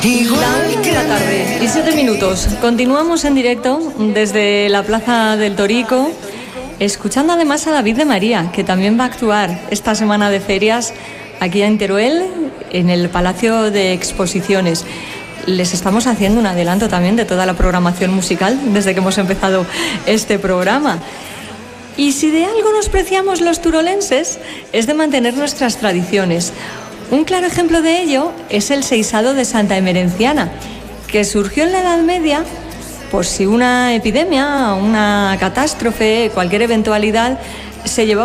La tarde y 7 minutos. Continuamos en directo desde la Plaza del Torico, escuchando además a David de María, que también va a actuar esta semana de ferias aquí en Teruel, en el Palacio de Exposiciones. Les estamos haciendo un adelanto también de toda la programación musical desde que hemos empezado este programa. Y si de algo nos preciamos los turolenses, es de mantener nuestras tradiciones. Un claro ejemplo de ello es el seisado de Santa Emerenciana, que surgió en la Edad Media por si una epidemia, una catástrofe, cualquier eventualidad se llevaba